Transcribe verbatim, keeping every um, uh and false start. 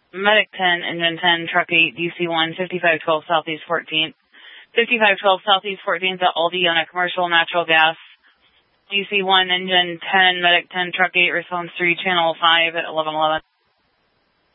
Medic ten, Engine ten, Truck eight, D C one, fifty-five twelve Southeast fourteenth. fifty-five twelve Southeast fourteenth at Aldi on a commercial natural gas. D C one, Engine ten, Medic ten, Truck eight, response three, Channel five at eleven eleven.